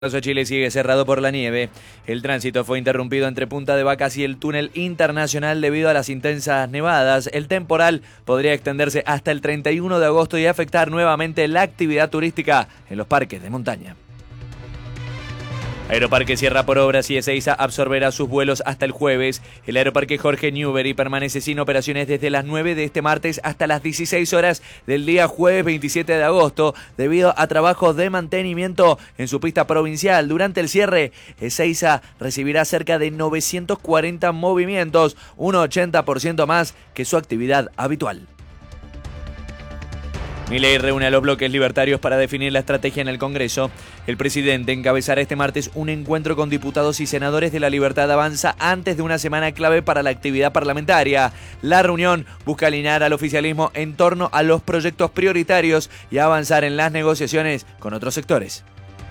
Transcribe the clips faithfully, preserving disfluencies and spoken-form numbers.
Chile sigue cerrado por la nieve. El tránsito fue interrumpido entre Punta de Vacas y el túnel internacional debido a las intensas nevadas. El temporal podría extenderse hasta el treinta y uno de agosto y afectar nuevamente la actividad turística en los parques de montaña. Aeroparque cierra por obras y Ezeiza absorberá sus vuelos hasta el jueves. El Aeroparque Jorge Newbery permanece sin operaciones desde las nueve de este martes hasta las dieciséis horas del día jueves veintisiete de agosto debido a trabajos de mantenimiento en su pista provincial. Durante el cierre, Ezeiza recibirá cerca de novecientos cuarenta movimientos, un ochenta por ciento más que su actividad habitual. Milei reúne a los bloques libertarios para definir la estrategia en el Congreso. El presidente encabezará este martes un encuentro con diputados y senadores de la Libertad Avanza antes de una semana clave para la actividad parlamentaria. La reunión busca alinear al oficialismo en torno a los proyectos prioritarios y avanzar en las negociaciones con otros sectores.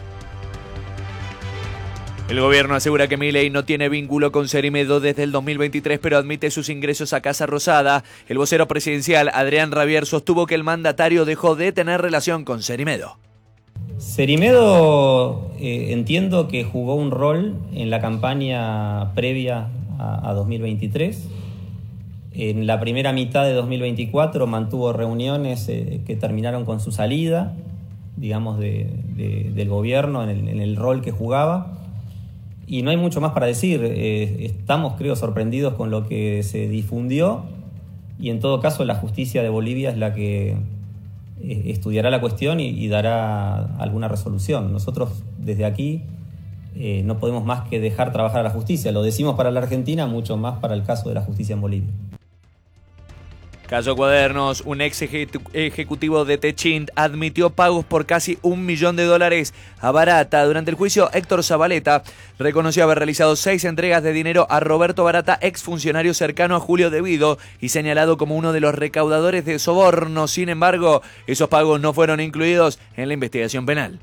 El gobierno asegura que Milei no tiene vínculo con Cerimedo desde el dos mil veintitrés, pero admite sus ingresos a Casa Rosada. El vocero presidencial, Adrián Rabier, sostuvo que el mandatario dejó de tener relación con Cerimedo. Cerimedo eh, entiendo que jugó un rol en la campaña previa a, a dos mil veintitrés. En la primera mitad de dos mil veinticuatro mantuvo reuniones eh, que terminaron con su salida, digamos, de, de, del gobierno en el, en el rol que jugaba. Y no hay mucho más para decir. Eh, estamos, creo, sorprendidos con lo que se difundió y en todo caso la justicia de Bolivia es la que eh, estudiará la cuestión y, y dará alguna resolución. Nosotros desde aquí eh, no podemos más que dejar trabajar a la justicia. Lo decimos para la Argentina, mucho más para el caso de la justicia en Bolivia. Caso Cuadernos, un ex ejecutivo de Techint admitió pagos por casi un millón de dólares a Barata. Durante el juicio, Héctor Zabaleta reconoció haber realizado seis entregas de dinero a Roberto Barata, exfuncionario cercano a Julio De Vido y señalado como uno de los recaudadores de soborno. Sin embargo, esos pagos no fueron incluidos en la investigación penal.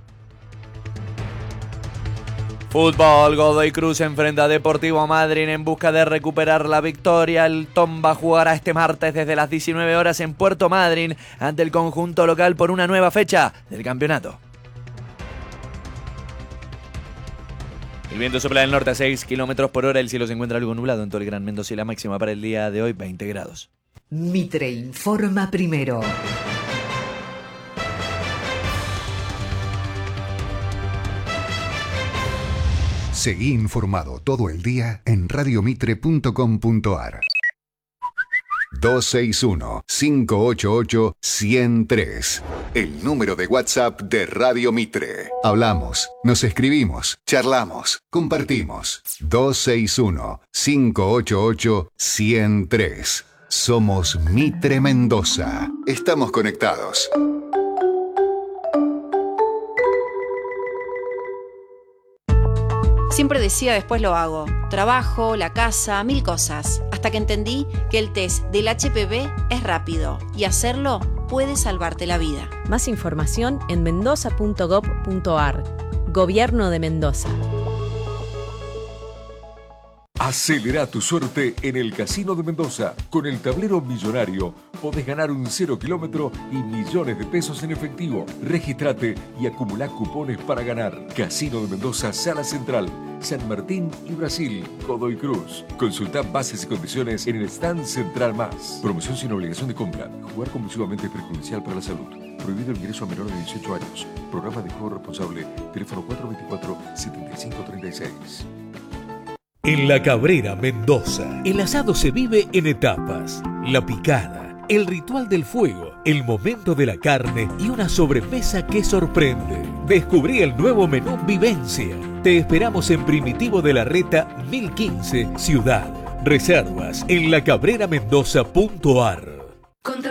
Fútbol, Godoy Cruz enfrenta a Deportivo Madryn en busca de recuperar la victoria. El Tomba jugará este martes desde las diecinueve horas en Puerto Madryn ante el conjunto local por una nueva fecha del campeonato. El viento sopla del norte a seis kilómetros por hora. El cielo se encuentra algo nublado en todo el Gran Mendoza y la máxima para el día de hoy veinte grados. Mitre informa primero. Seguí informado todo el día en radio mitre punto com punto ar. dos seis uno, cinco ocho ocho, uno cero tres. El número de WhatsApp de Radio Mitre. Hablamos, nos escribimos, charlamos, compartimos. dos seis uno, cinco ocho ocho, uno cero tres. Somos Mitre Mendoza. Estamos conectados. Siempre decía después lo hago. Trabajo, la casa, mil cosas. Hasta que entendí que el test del H P V es rápido y hacerlo puede salvarte la vida. Más información en mendoza punto gob punto ar. Gobierno de Mendoza. Acelera tu suerte en el Casino de Mendoza. Con el tablero millonario podés ganar un cero kilómetro y millones de pesos en efectivo. Regístrate y acumulá cupones para ganar. Casino de Mendoza, Sala Central, San Martín y Brasil, Godoy Cruz. Consultá bases y condiciones en el stand central más. Promoción sin obligación de compra. Jugar compulsivamente es perjudicial para la salud. Prohibido el ingreso a menores de dieciocho años. Programa de juego responsable. Teléfono cuatro dos cuatro, siete cinco tres seis. En La Cabrera, Mendoza, el asado se vive en etapas. La picada, el ritual del fuego, el momento de la carne y una sobremesa que sorprende. Descubrí el nuevo menú Vivencia. Te esperamos en Primitivo de la Reta mil quince, Ciudad. Reservas en la cabrera mendoza punto ar.